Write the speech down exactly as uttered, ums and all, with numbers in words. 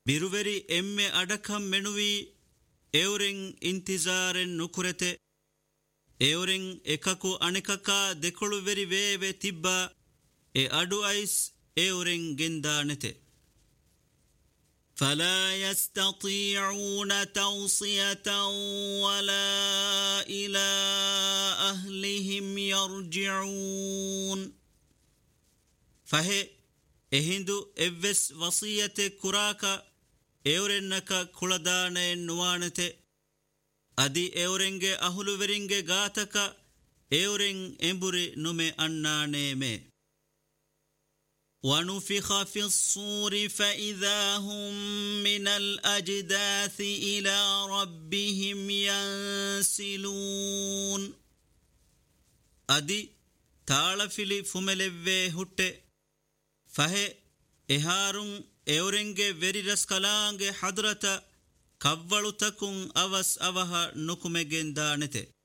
ಬಿರುವೆರಿ ಎಮ್ಮೆ ಅಡಕಂ ಮೆನುವಿ ಎವರೆಂ ಇಂತಿಜಾರೆನ್ ನುಕುರೆತೆ ಎವರೆಂ ಎಕಕು ಅಣಿಕಕ ದೆಕೊಳುವೆರಿ ವೇವೆ ತಿಬ್ಬ ಎ ಅಡು ಐಸ್ ಎವರೆಂ ಗೆಂದಾನೆತೆ فلا يستطيعون توصية ولا إلى أهلهم يرجعون فهي ಎಹಿಂದು ಎವ್ವೆಸ್ ವಸಿಯತೆ ಕುರಾಕ ಎವರೆನ್ನಕ ಕುಳದಾನೆ ನುವಾಣತೆ ಅದಿ ಎವರೆಂಗೆ ಅಹುಲುವೆರಿಂಗೆ ಗಾತಕ ಎವರೆಂ ಎಂಬುರಿ ನುಮೆ ಅಣ್ಣಾನೇಮೆ ونفخ في الصور فإذا هم من الأجداث إلى ربهم ينسلون أدي تالفلي فملوه هُٹّe فهي إهارون إورنجي وريرس كلانجي حضرتا كوّلو تكون أوس أوها نكمجين دانته